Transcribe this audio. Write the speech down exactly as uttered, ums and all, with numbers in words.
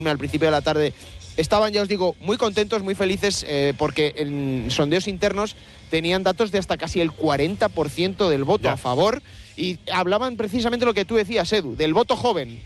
al principio de la tarde, estaban, ya os digo, muy contentos, muy felices, eh, porque en sondeos internos tenían datos de hasta casi el cuarenta por ciento del voto Ya. a favor, y hablaban precisamente lo que tú decías, Edu, del voto joven.